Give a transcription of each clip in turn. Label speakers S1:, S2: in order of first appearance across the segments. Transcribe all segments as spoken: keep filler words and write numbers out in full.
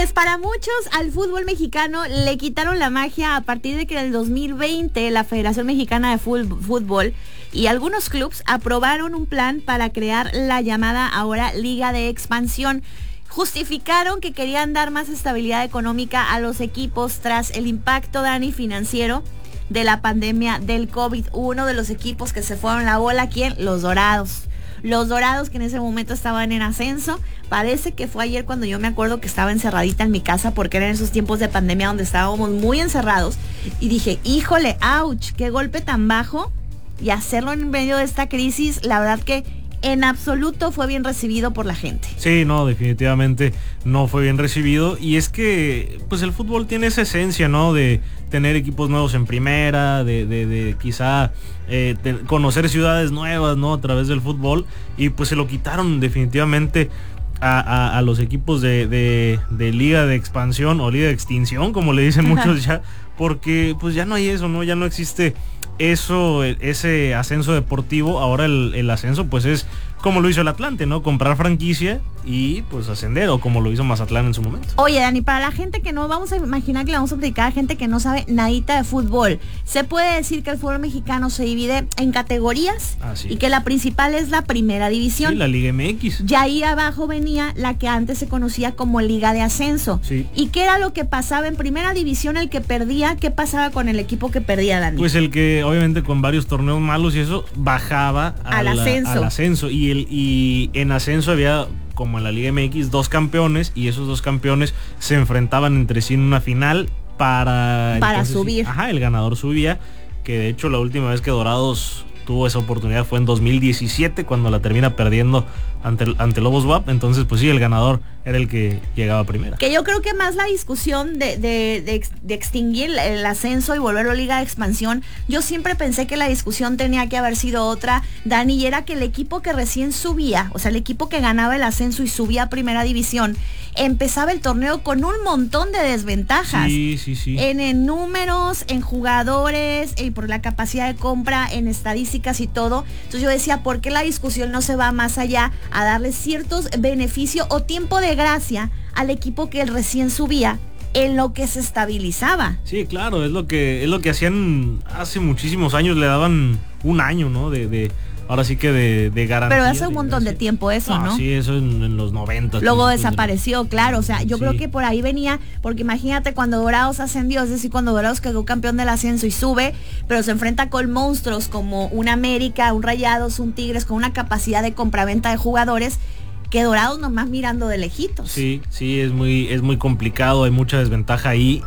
S1: Pues para muchos al fútbol mexicano le quitaron la magia a partir de que en el dos mil veinte la Federación Mexicana de Fútbol y algunos clubes aprobaron un plan para crear la llamada ahora Liga de Expansión. Justificaron que querían dar más estabilidad económica a los equipos tras el impacto, Dani, financiero de la pandemia del COVID. Uno de los equipos que se fueron la bola, ¿quién? Los Dorados. Los Dorados, que en ese momento estaban en ascenso. Parece que fue ayer cuando yo me acuerdo que estaba encerradita en mi casa, porque eran esos tiempos de pandemia donde estábamos muy encerrados. Y dije, híjole, ouch, qué golpe tan bajo. Y hacerlo en medio de esta crisis, la verdad que en absoluto fue bien recibido por la gente.
S2: Sí, no, definitivamente no fue bien recibido. Y es que, pues el fútbol tiene esa esencia, ¿no? De tener equipos nuevos en primera, de, de, de quizá eh, de conocer ciudades nuevas, ¿no? A través del fútbol. Y pues se lo quitaron definitivamente a, a, a los equipos de, de, de Liga de Expansión o Liga de Extinción, como le dicen muchos ya. Porque pues ya no hay eso, ¿no? Ya no existe eso, ese ascenso deportivo. Ahora el, el ascenso pues es como lo hizo el Atlante, ¿no? Comprar franquicia y pues ascender, o como lo hizo Mazatlán en su momento.
S1: Oye, Dani, para la gente que no, vamos a imaginar que le vamos a platicar a gente que no sabe nadita de fútbol, se puede decir que el fútbol mexicano se divide en categorías.
S2: Así
S1: y
S2: es.
S1: Que la principal es la primera división.
S2: Sí, la Liga M X.
S1: Ya ahí abajo venía la que antes se conocía como Liga de Ascenso.
S2: Sí.
S1: ¿Y qué era lo que pasaba en primera división? El que perdía, ¿qué pasaba con el equipo que perdía, Dani?
S2: Pues el que obviamente con varios torneos malos y eso bajaba
S1: al,
S2: al
S1: ascenso.
S2: al ascenso y el y en ascenso había, como en la Liga M X, dos campeones, y esos dos campeones se enfrentaban entre sí en una final para
S1: para
S2: entonces,
S1: subir.
S2: Ajá, el ganador subía, que de hecho la última vez que Dorados tuvo esa oportunidad fue en dos mil diecisiete, cuando la termina perdiendo ante, ante Lobos W A P. Entonces pues sí, el ganador era el que llegaba primero.
S1: Que yo creo que más la discusión de, de, de, de extinguir el ascenso y volverlo Liga de Expansión, yo siempre pensé que la discusión tenía que haber sido otra, Dani, y era que el equipo que recién subía, o sea, el equipo que ganaba el ascenso y subía a primera división, empezaba el torneo con un montón de desventajas.
S2: Sí, sí, sí.
S1: En, en números, en jugadores, y por la capacidad de compra, en estadísticas y todo. Entonces yo decía, ¿por qué la discusión no se va más allá a darle ciertos beneficios o tiempo de gracia al equipo que recién subía en lo que se estabilizaba?
S2: Sí, claro, es lo que es lo que hacían hace muchísimos años, le daban un año, ¿no? De, de ahora sí que de, de garantía.
S1: Pero hace un montón de tiempo eso, ¿no?
S2: ¿no? Sí, eso en, en los noventa.
S1: Luego desapareció, claro, o sea, yo
S2: sí.
S1: creo que por ahí venía, porque imagínate cuando Dorados ascendió, es decir, cuando Dorados quedó campeón del ascenso y sube, pero se enfrenta con monstruos como un América, un Rayados, un Tigres, con una capacidad de compraventa de jugadores, que Dorados nomás mirando de lejitos.
S2: Sí, sí, es muy, es muy complicado, hay mucha desventaja ahí,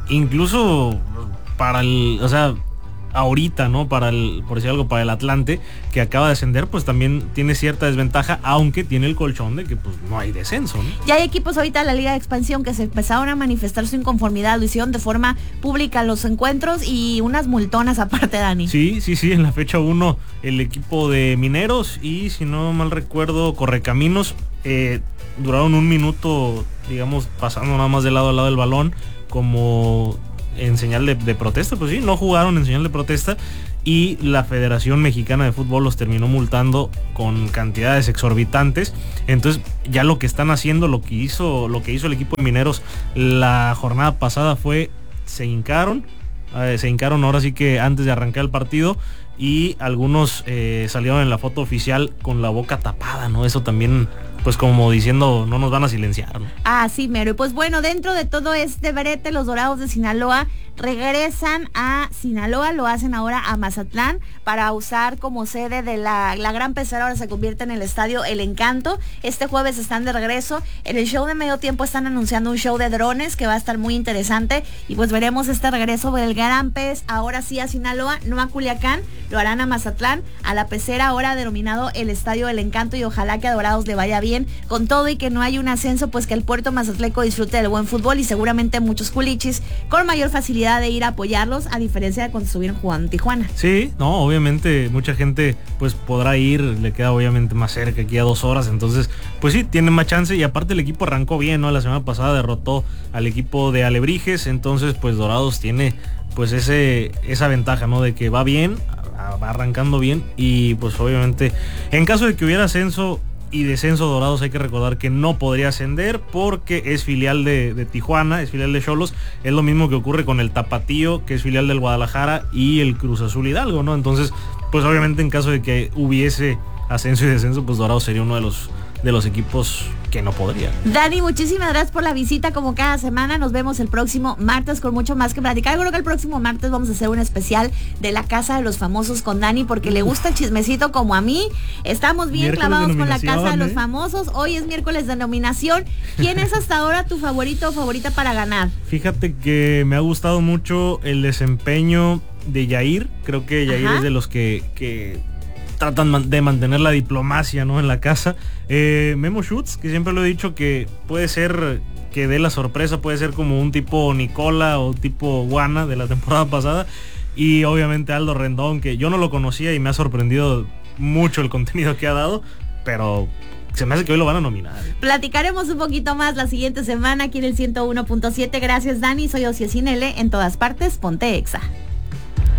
S2: incluso para el, o sea, ahorita, ¿no? Para el, por decir algo, para el Atlante, que acaba de ascender, pues también tiene cierta desventaja, aunque tiene el colchón de que pues no hay descenso, ¿no?
S1: Ya hay equipos ahorita de la Liga de Expansión que se empezaron a manifestar su inconformidad, lo hicieron de forma pública en los encuentros y unas multonas aparte, Dani.
S2: Sí, sí, sí, en la fecha uno el equipo de Mineros y, si no mal recuerdo, Correcaminos, eh, duraron un minuto, digamos, pasando nada más de lado a lado del balón, como en señal de, de protesta. Pues sí, no jugaron en señal de protesta, y la Federación Mexicana de Fútbol los terminó multando con cantidades exorbitantes. Entonces ya lo que están haciendo, lo que hizo, lo que hizo el equipo de Mineros la jornada pasada fue, se hincaron, eh, se hincaron ahora sí que antes de arrancar el partido, y algunos eh, salieron en la foto oficial con la boca tapada, ¿no? Eso también, pues como diciendo, no nos van a silenciar, ¿no?
S1: Ah, sí, Mero. Y pues bueno, dentro de todo este brete, los Dorados de Sinaloa regresan a Sinaloa, lo hacen ahora a Mazatlán para usar como sede de la, la gran pecera. Ahora se convierte en el estadio El Encanto. Este jueves están de regreso. En el show de medio tiempo están anunciando un show de drones que va a estar muy interesante, y pues veremos este regreso del gran pez, ahora sí a Sinaloa, no a Culiacán, lo harán a Mazatlán, a la pecera, ahora denominado el Estadio El Encanto, y ojalá que a Dorados le vaya bien con todo y que no haya un ascenso, pues que el puerto mazatleco disfrute del buen fútbol, y seguramente muchos culichis con mayor facilidad de ir a apoyarlos, a diferencia de cuando estuvieron jugando en Tijuana.
S2: Sí, no, obviamente mucha gente pues podrá ir, le queda obviamente más cerca, aquí a dos horas, entonces pues sí, tienen más chance, y aparte el equipo arrancó bien, ¿no? La semana pasada derrotó al equipo de Alebrijes, entonces pues Dorados tiene pues ese esa ventaja, ¿no? De que va bien, va arrancando bien, y pues obviamente en caso de que hubiera ascenso Y descenso, Dorados hay que recordar que no podría ascender porque es filial de, de Tijuana, es filial de Xolos. Es lo mismo que ocurre con el Tapatío, que es filial del Guadalajara, y el Cruz Azul Hidalgo, ¿no? Entonces, pues obviamente en caso de que hubiese ascenso y descenso, pues Dorados sería uno de los, de los equipos que no podría.
S1: Dani, muchísimas gracias por la visita como cada semana. Nos vemos el próximo martes con mucho más que platicar. Yo creo que el próximo martes vamos a hacer un especial de la Casa de los Famosos con Dani, porque le gusta el chismecito como a mí. Estamos bien
S2: Miércoles
S1: clavados con la Casa de los
S2: ¿eh?
S1: Famosos. Hoy es miércoles de nominación. ¿Quién es hasta ahora tu favorito o favorita para ganar?
S2: Fíjate que me ha gustado mucho el desempeño de Yair. Creo que Yair Ajá. es de los que... que tratan de mantener la diplomacia, ¿no?, en la casa. Eh, Memo Schutz, que siempre lo he dicho que puede ser que dé la sorpresa, puede ser como un tipo Nicola o tipo Guana de la temporada pasada. Y obviamente Aldo Rendón, que yo no lo conocía y me ha sorprendido mucho el contenido que ha dado, pero se me hace que hoy lo van a nominar.
S1: Platicaremos un poquito más la siguiente semana aquí en el ciento uno punto siete. Gracias, Dani. Soy Ociel Cinele. En todas partes, ponte Exa.